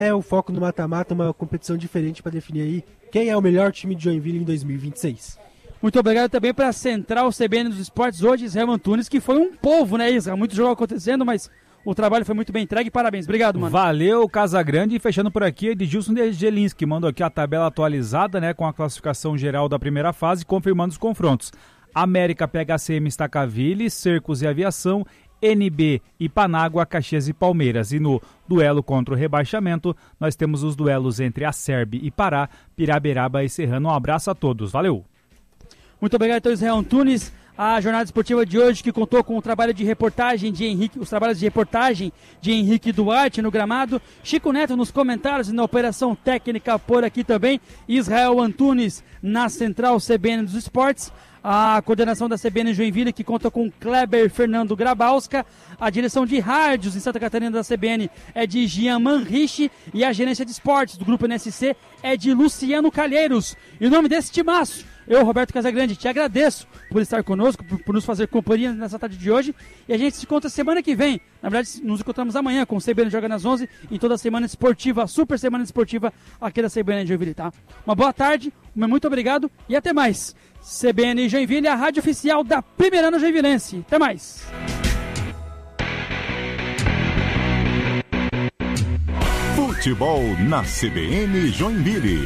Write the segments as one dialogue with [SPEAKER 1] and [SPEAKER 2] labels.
[SPEAKER 1] é o foco no mata-mata, uma competição diferente para definir aí quem é o melhor time de Joinville em 2026.
[SPEAKER 2] Muito obrigado também para a Central CBN dos Esportes hoje, Israel Antunes, que foi um povo, né, Israel? Muito jogo acontecendo, mas o trabalho foi muito bem entregue. Parabéns, obrigado, mano.
[SPEAKER 3] Valeu, Casagrande. E fechando por aqui, Edilson Gelinski, que mandou aqui a tabela atualizada, né, com a classificação geral da primeira fase, confirmando os confrontos. América pega ACM Stacaville, Cercos e Aviação, NB, Ipanágua, Caxias e Palmeiras. E no duelo contra o rebaixamento, nós temos os duelos entre Acerbe e Pará, Piraberaba e Serrano. Um abraço a todos, valeu!
[SPEAKER 2] Muito obrigado, então, Israel Antunes. A jornada esportiva de hoje, que contou com o trabalho de reportagem de Henrique, os trabalhos de reportagem de Henrique Duarte no gramado, Chico Neto nos comentários e na operação técnica por aqui também, Israel Antunes na Central CBN dos Esportes, a coordenação da CBN Joinville, que conta com Kleber Fernando Grabowska, a direção de rádios em Santa Catarina da CBN é de Jean Manriche e a gerência de esportes do Grupo NSC é de Luciano Calheiros. E o nome desse timaço, eu, Roberto Casagrande, te agradeço por estar conosco, por nos fazer companhia nessa tarde de hoje. E a gente se encontra semana que vem. Na verdade, nos encontramos amanhã com o CBN Joga nas 11 em toda a semana esportiva, super semana esportiva aqui da CBN Joinville, tá? Uma boa tarde, muito obrigado e até mais. CBN Joinville, a rádio oficial da primeira ano joinvilense. Até mais.
[SPEAKER 4] Futebol na CBN Joinville.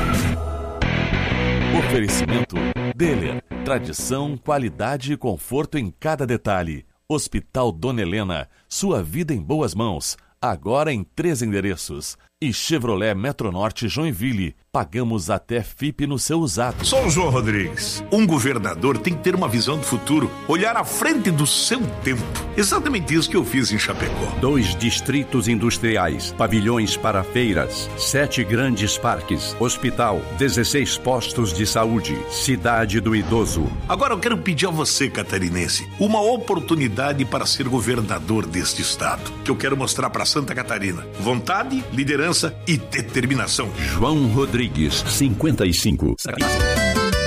[SPEAKER 5] Oferecimento Deller. Tradição, qualidade e conforto em cada detalhe. Hospital Dona Helena. Sua vida em boas mãos. Agora em 3 endereços. E Chevrolet Metronorte Joinville. Pagamos até FIP no seu usado.
[SPEAKER 6] Sou o João Rodrigues. Um governador tem que ter uma visão do futuro, olhar à frente do seu tempo. Exatamente isso que eu fiz em Chapecó.
[SPEAKER 7] 2 distritos industriais, pavilhões para feiras, 7 grandes parques, hospital, 16 postos de saúde, cidade do idoso.
[SPEAKER 6] Agora eu quero pedir a você, catarinense, uma oportunidade para ser governador deste estado, que eu quero mostrar para Santa Catarina. Vontade, liderança e determinação.
[SPEAKER 7] João Rodrigues, 55.